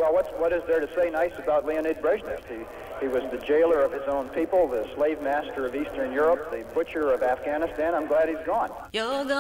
Well, what is there to say nice about Leonid Brezhnev? He was the jailer of his own people, the slave master of Eastern Europe, the butcher of Afghanistan. I'm glad he's gone.